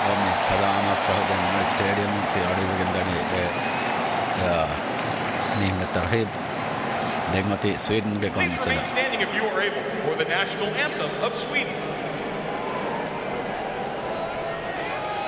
මේ සදාම ප්‍රහදන් ස්ටේඩියම් ති අඩුවගෙන්දනි නීම තරහිබ් දෙගමති ස්වීඩන්ගේ කොන්සල Standing if you are able for the national anthem of Sweden.